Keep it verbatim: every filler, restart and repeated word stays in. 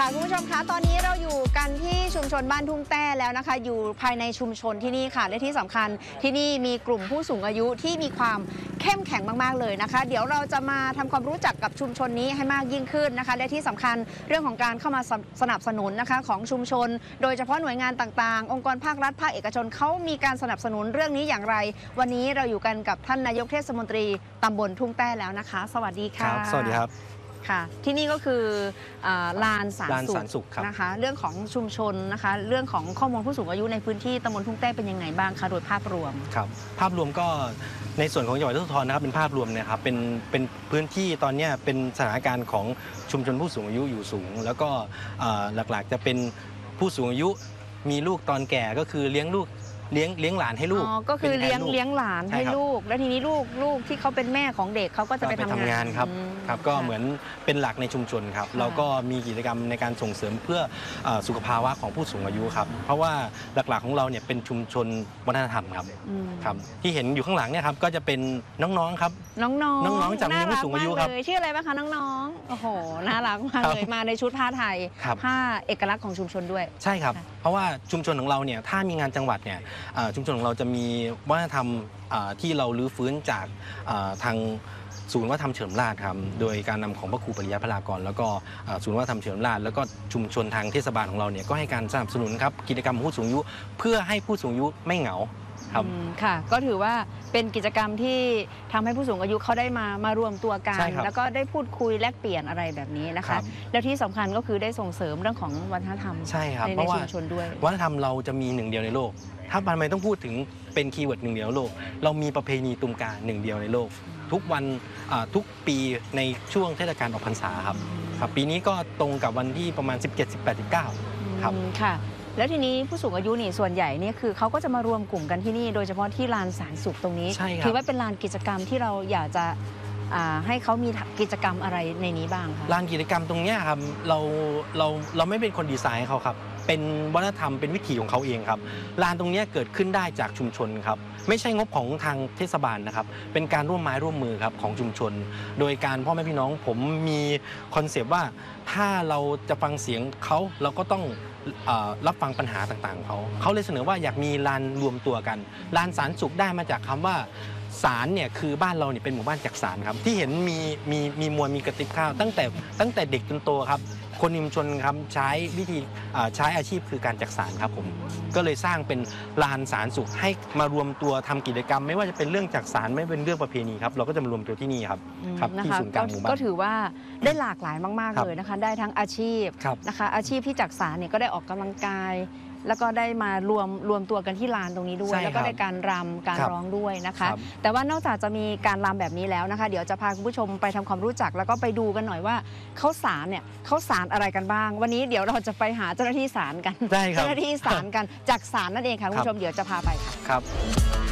ค่ะคุณผู้ชมคะตอนนี้เราอยู่กันที่ชุมชนบ้านทุ่งแต้แล้วนะคะอยู่ภายในชุมชนที่นี่ค่ะและที่สำคัญที่นี่มีกลุ่มผู้สูงอายุที่มีความเข้มแข็งมากๆเลยนะคะเดี๋ยวเราจะมาทำความรู้จักกับชุมชนนี้ให้มากยิ่งขึ้นนะคะและที่สำคัญเรื่องของการเข้ามาสนับสนุนนะคะของชุมชนโดยเฉพาะหน่วยงานต่างๆองค์กรภาครัฐภาคเอกชนเขามีการสนับสนุนเรื่องนี้อย่างไรวันนี้เราอยู่กันกับท่านนายกเทศมนตรีตำบลทุ่งแต้แล้วนะคะสวัสดีค่ะสวัสดีครับค่ะที่นี่ก็คือลานสารสุขนะคะเรื่องของชุมชนนะคะเรื่องของข้อมูลผู้สูงอายุในพื้นที่ตำบลทุ่งแต้เป็นยังไงบ้างคะโดยภาพรวมครับภาพรวมก็ในส่วนของจังหวัดยโสธรนะครับเป็นภาพรวมนะครับเป็นเป็นพื้นที่ตอนนี้เป็นสถานการณ์ของชุมชนผู้สูงอายุอยู่สูงแล้วก็หลักๆจะเป็นผู้สูงอายุมีลูกตอนแก่ก็คือเลี้ยงลูกเลี้ยงเลี้ยงหลานให้ลูกก็คือเลี้ยงเลี้ยงหลานให้ลูกแล้วทีนี้ลูกลูกที่เขาเป็นแม่ของเด็กเขาก็จะไปทำงานครับครับก็เหมือนเป็นหลักในชุมชนครับเราก็มีกิจกรรมในการส่งเสริมเพื่อสุขภาวะของผู้สูงอายุครับเพราะว่าหลักๆของเราเนี่ยเป็นชุมชนวัฒนธรรมครับครับที่เห็นอยู่ข้างหลังเนี่ยครับก็จะเป็นน้องๆครับน้องๆน้องๆจากผู้สูงอายุครับชื่ออะไรบ้างคะน้องๆโอ้โหน่ารักมากเลยมาในชุดผ้าไทยผ้าเอกลักษณ์ของชุมชนด้วยใช่ครับเพราะว่าชุมชนของเราเนี่ยถ้ามีงานจังหวัดเนี่ยชุมชนของเราจะมีวัฒนธรรมที่เราลื้อฟื้นจากทางศูนย์วัฒนธรรมเฉลิมราชครับโดยการนำของพระครูปริยพลากรแล้วก็ศูนย์วัฒนธรรมเฉลิมราชแล้วก็ชุมชนทางเทศบาลของเราเนี่ยก็ให้การสนับสนุนครับกิจกรรมผู้สูงอายุเพื่อให้ผู้สูงอายุไม่เหงาครับค่ะก็ถือว่าเป็นกิจกรรมที่ทำให้ผู้สูงอายุเขาได้มามารวมตัวกันแล้วก็ได้พูดคุยแลกเปลี่ยนอะไรแบบนี้นะคะแล้วที่สำคัญก็คือได้ส่งเสริมเรื่องของวัฒนธรรมใช่ครับในชุมชนด้วยวัฒนธรรมเราจะมีหนึ่งเดียวในโลกถ้าทำไมต้องพูดถึงเป็นคีย์เวิร์ดหนึ่งเดียวในโลกเรามีประเพณีตุมกาหนึ่งเดียวในโลกทุกวันทุกปีในช่วงเทศกาลออกพรรษาครับครับปีนี้ก็ตรงกับวันที่ประมาณสิบเจ็ด สิบแปด สิบเก้าครับค่ะแล้วทีนี้ผู้สูงอายุนี่ส่วนใหญ่นี่คือเขาก็จะมารวมกลุ่มกันที่นี่โดยเฉพาะที่ลานสารสุขตรงนี้ถือว่าเป็นลานกิจกรรมที่เราอยากจะให้เขามีกิจกรรมอะไรในนี้บ้างคะลานกิจกรรมตรงนี้ครับเราเราเราไม่เป็นคนดีไซน์ให้เขาครับเป็นวัฒนธรรมเป็นวิถีของเขาเองครับลานตรงนี้เกิดขึ้นได้จากชุมชนครับไม่ใช่งบของทางเทศบาลนะครับเป็นการร่วมไม้ร่วมมือครับของชุมชนโดยการพ่อแม่พี่น้องผมมีคอนเซปต์ว่าถ้าเราจะฟังเสียงเขาเราก็ต้องรับฟังปัญหาต่างๆเขาเขาเลยเสนอว่าอยากมีลานรวมตัวกันลานสารสุขได้มาจากคำว่าสารเนี่ยคือบ้านเราเนี่ยเป็นหมู่บ้านจักสารครับที่เห็นมีมีมีมวลมีกระติบข้าวตั้งแต่ตั้งแต่เด็กจนโตครับคนในชุมชนครับใช้วิธีใช้อาชีพคือการจักสารครับผมก็เลยสร้างเป็นลานสารสุขให้มารวมตัวทำกิจกรรมไม่ว่าจะเป็นเรื่องจักสารไม่เป็นเรื่องประเพณีครับเราก็จะมารวมตัวที่นี่ครับครับที่ศูนย์กลางหมู่บ้านก็ถือว่าได้หลากหลายมากๆเลยนะคะได้ทั้งอาชีพนะคะอาชีพที่จักสารเนี่ยก็ได้ออกกำลังกายแล้วก็ได้มารวมรวมตัวกันที่ลานตรงนี้ด้วยแล้วก็ได้การรำการร้องด้วยนะคะแต่ว่านอกจากจะมีการรำแบบนี้แล้วนะคะเดี๋ยวจะพาคุณผู้ชมไปทำความรู้จักแล้วก็ไปดูกันหน่อยว่าเขาสารเนี่ยเขาสารอะไรกันบ้างวันนี้เดี๋ยวเราจะไปหาเจ้าหน้าที่สารกันเจ้าหน้าที่สารกันจากสารนั่นเองค่ะคุณผู้ชมเดี๋ยวจะพาไปค่ะครับ